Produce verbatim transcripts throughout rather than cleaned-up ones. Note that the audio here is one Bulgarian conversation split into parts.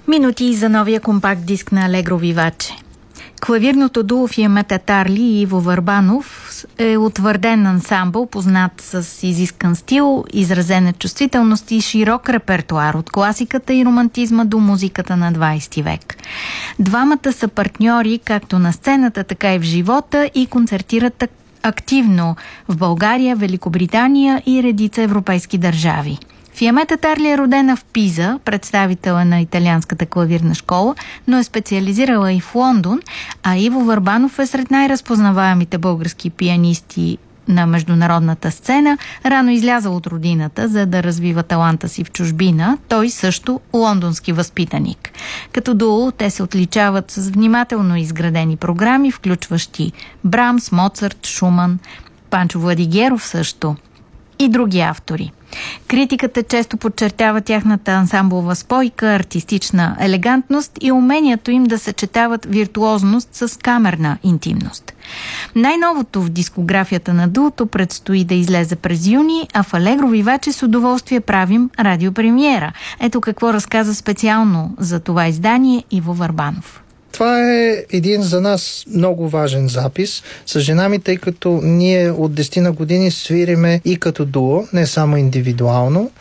Минути за новия компакт диск на Алегро Виваче. Клавирното дуо Фиамета Тарли и Иво Върбанов е утвърден ансамбъл, познат с изискан стил, изразена чувствителност и широк репертуар от класиката и романтизма до музиката на двайсети век. Двамата са партньори както на сцената, така и в живота и концертират активно в България, Великобритания и редица европейски държави. Фиамета Тарли е родена в Пиза, представител на италианската клавирна школа, но е специализирала и в Лондон, а Иво Върбанов е сред най-разпознаваемите български пианисти на международната сцена. Рано излязъл от родината, за да развива таланта си в чужбина, той също лондонски възпитаник. Като дуо те се отличават с внимателно изградени програми, включващи Брамс, Моцарт, Шуман, Панчо Владигеров също и други автори. Критиката често подчертава тяхната ансамблова спойка, артистична елегантност и умението им да съчетават виртуозност с камерна интимност. Най-новото в дискографията на дуото предстои да излезе през юни, а в Алегро Виваче с удоволствие правим радиопремиера. Ето какво разказа специално за това издание Иво Върбанов. Това е един за нас много важен запис с жена ми, тъй като ние от десет години свириме и като дуо, не само индивидуално.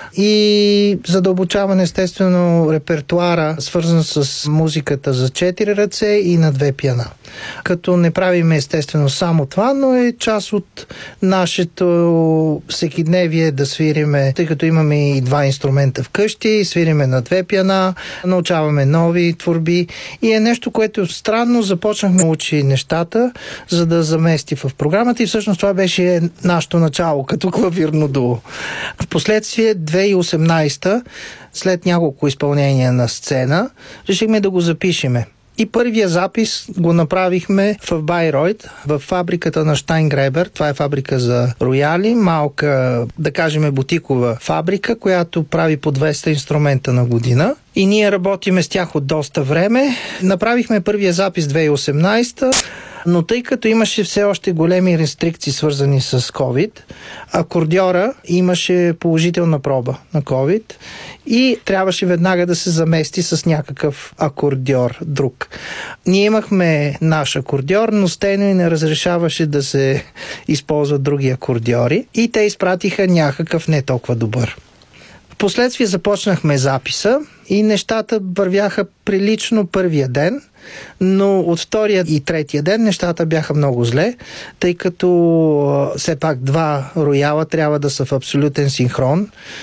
И задълбочаване естествено репертуара, свързан с музиката за четири ръце и на две пиана. Като не правим естествено само това, но е част от нашето всекидневие да свириме, тъй като имаме и два инструмента вкъщи, свириме на две пиана, научаваме нови творби и е нещо, което странно започнахме да учи нещата, за да замести в програмата и всъщност това беше нашето начало като клавирно дуо. Впоследствие две хиляди и осемнадесета, след няколко изпълнения на сцена, решихме да го запишеме. И първия запис го направихме в Байройт, в фабриката на Штайнгребер. Това е фабрика за рояли, малка, да кажем, бутикова фабрика, която прави по двеста инструмента на година. И ние работиме с тях от доста време. Направихме първия запис две хиляди и осемнадесета, но тъй като имаше все още големи рестрикции, свързани с COVID, акордьора имаше положителна проба на COVID и трябваше веднага да се замести с някакъв акордьор друг. Ние имахме наш акордьор, но Стейно и не разрешаваше да се използват други акордьори и те изпратиха някакъв не толкова добър. Впоследствие започнахме записа и нещата вървяха прилично първия ден, но от втория и третия ден нещата бяха много зле, тъй като все пак два рояла трябва да са в абсолютен синхрон